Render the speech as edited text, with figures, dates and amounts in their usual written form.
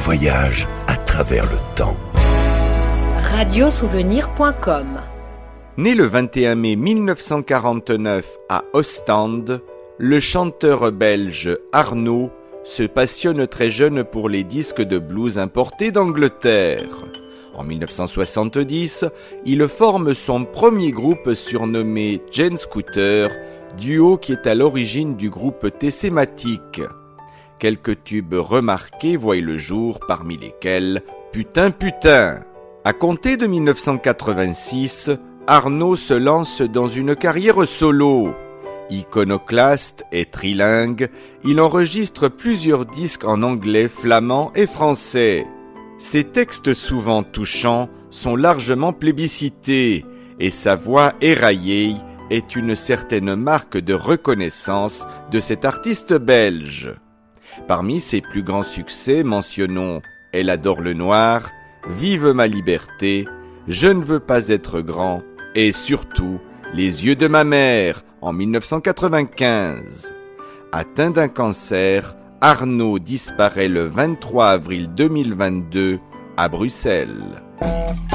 voyage à travers le temps. Radiosouvenir.com. Né le 21 mai 1949 à Ostende, le chanteur belge Arnaud se passionne très jeune pour les disques de blues importés d'Angleterre. En 1970, il forme son premier groupe surnommé Jane Scooter, duo qui est à l'origine du groupe Tessématique. Quelques tubes remarqués voient le jour, parmi lesquels « Putain Putain ». À compter de 1986, Arnaud se lance dans une carrière solo. Iconoclaste et trilingue, il enregistre plusieurs disques en anglais, flamand et français. Ses textes souvent touchants sont largement plébiscités et sa voix éraillée est une certaine marque de reconnaissance de cet artiste belge. Parmi ses plus grands succès, mentionnons « Elle adore le noir »,« Vive ma liberté »,« Je ne veux pas être grand » et surtout « Les yeux de ma mère » en 1995. Atteint d'un cancer, Arnaud disparaît le 23 avril 2022 à Bruxelles.